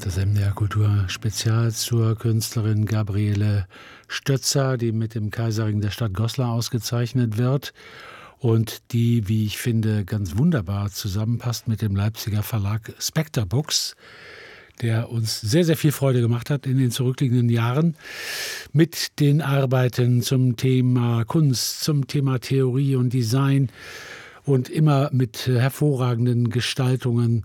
Das MDR Kultur Spezial zur Künstlerin Gabriele Stötzer, die mit dem Kaiserring der Stadt Goslar ausgezeichnet wird und die, wie ich finde, ganz wunderbar zusammenpasst mit dem Leipziger Verlag Spectre Books, der uns sehr, sehr viel Freude gemacht hat in den zurückliegenden Jahren mit den Arbeiten zum Thema Kunst, zum Thema Theorie und Design und immer mit hervorragenden Gestaltungen,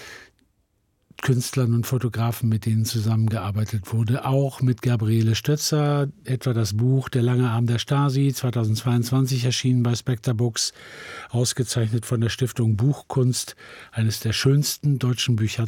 Künstlern und Fotografen, mit denen zusammengearbeitet wurde. Auch mit Gabriele Stötzer, etwa das Buch Der lange Arm der Stasi, 2022 erschienen bei Spectre Books, ausgezeichnet von der Stiftung Buchkunst, eines der schönsten deutschen Bücher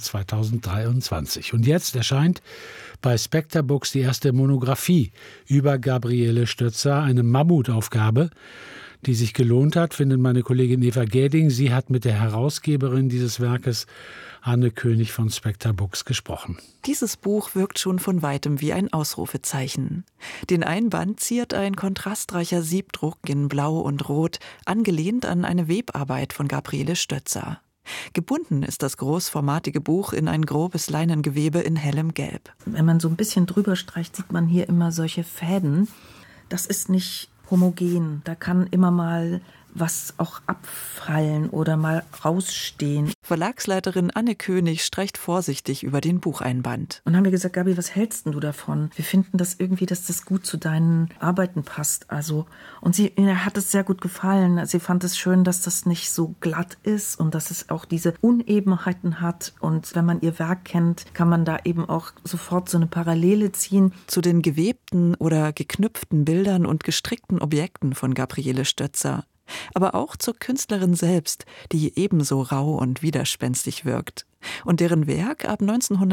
2023. Und jetzt erscheint bei Spectre Books die erste Monographie über Gabriele Stötzer, eine Mammutaufgabe, die sich gelohnt hat, findet meine Kollegin Eva Gäding. Sie hat mit der Herausgeberin dieses Werkes, Anne König von Spectre Books, gesprochen. Dieses Buch wirkt schon von weitem wie ein Ausrufezeichen. Den Einband ziert ein kontrastreicher Siebdruck in Blau und Rot, angelehnt an eine Webarbeit von Gabriele Stötzer. Gebunden ist das großformatige Buch in ein grobes Leinengewebe in hellem Gelb. Wenn man so ein bisschen drüber streicht, sieht man hier immer solche Fäden. Das ist nicht homogen. Da kann immer mal was auch abfallen oder mal rausstehen. Verlagsleiterin Anne König streicht vorsichtig über den Bucheinband. Und haben wir gesagt, Gabi, was hältst denn du davon? Wir finden das irgendwie, dass das gut zu deinen Arbeiten passt. Und ihr hat es sehr gut gefallen. Sie fand es schön, dass das nicht so glatt ist und dass es auch diese Unebenheiten hat. Und wenn man ihr Werk kennt, kann man da eben auch sofort so eine Parallele ziehen. Zu den gewebten oder geknüpften Bildern und gestrickten Objekten von Gabriele Stötzer. Aber auch zur Künstlerin selbst, die ebenso rau und widerspenstig wirkt und deren Werk ab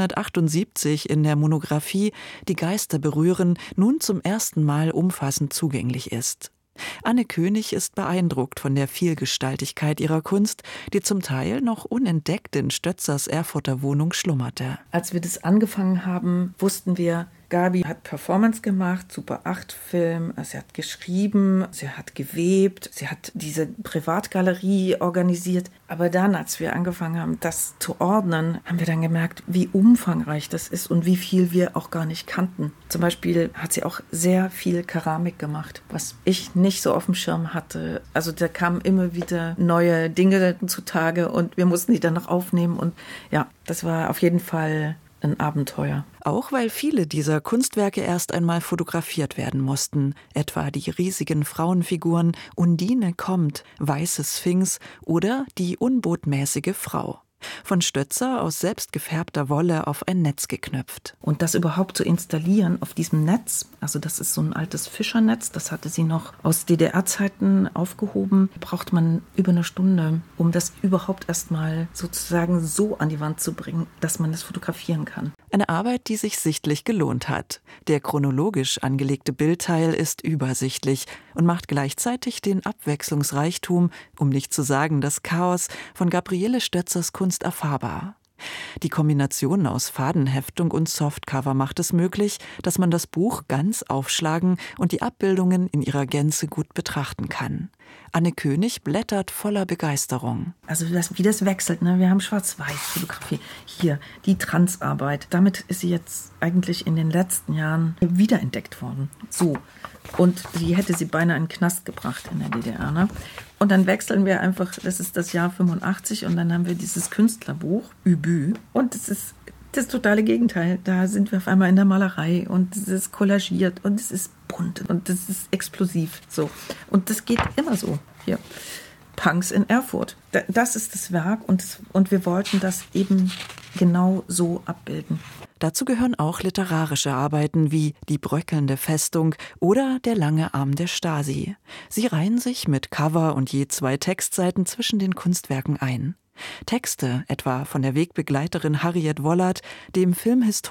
1978 in der Monographie Die Geister berühren nun zum ersten Mal umfassend zugänglich ist. Anne König ist beeindruckt von der Vielgestaltigkeit ihrer Kunst, die zum Teil noch unentdeckt in Stötzers Erfurter Wohnung schlummerte. Als wir das angefangen haben, wussten wir, Gabi hat Performance gemacht, Super 8 Film, sie hat geschrieben, sie hat gewebt, sie hat diese Privatgalerie organisiert. Aber dann, als wir angefangen haben, das zu ordnen, haben wir dann gemerkt, wie umfangreich das ist und wie viel wir auch gar nicht kannten. Zum Beispiel hat sie auch sehr viel Keramik gemacht, was ich nicht so auf dem Schirm hatte. Also da kamen immer wieder neue Dinge zutage und wir mussten die dann noch aufnehmen. Und ja, das war auf jeden Fall ein Abenteuer. Auch weil viele dieser Kunstwerke erst einmal fotografiert werden mussten, etwa die riesigen Frauenfiguren Undine kommt, Weiße Sphinx oder die unbotmäßige Frau. Von Stötzer aus selbstgefärbter Wolle auf ein Netz geknüpft. Und das überhaupt zu installieren auf diesem Netz, also das ist so ein altes Fischernetz, das hatte sie noch aus DDR-Zeiten aufgehoben, braucht man über eine Stunde, um das überhaupt erstmal sozusagen so an die Wand zu bringen, dass man das fotografieren kann. Eine Arbeit, die sich sichtlich gelohnt hat. Der chronologisch angelegte Bildteil ist übersichtlich und macht gleichzeitig den Abwechslungsreichtum, um nicht zu sagen das Chaos, von Gabriele Stötzers Kunst erfahrbar. Die Kombination aus Fadenheftung und Softcover macht es möglich, dass man das Buch ganz aufschlagen und die Abbildungen in ihrer Gänze gut betrachten kann. Anne König blättert voller Begeisterung. Also wie das wechselt, ne? Wir haben Schwarz-Weiß-Fotografie. Hier, die Transarbeit. Damit ist sie jetzt eigentlich in den letzten Jahren wiederentdeckt worden. So. Und die hätte sie beinahe in den Knast gebracht in der DDR. Ne? Und dann wechseln wir einfach, das ist das Jahr 85 und dann haben wir dieses Künstlerbuch, Übü. Und das ist das totale Gegenteil. Da sind wir auf einmal in der Malerei und es ist kollagiert und es ist bunt und es ist explosiv. So. Und das geht immer so. Hier. Punks in Erfurt. Das ist das Werk und wir wollten das eben genau so abbilden. Dazu gehören auch literarische Arbeiten wie Die bröckelnde Festung oder Der lange Arm der Stasi. Sie reihen sich mit Cover und je 2 Textseiten zwischen den Kunstwerken ein. Texte, etwa von der Wegbegleiterin Harriet Wollert, dem Filmhistoriker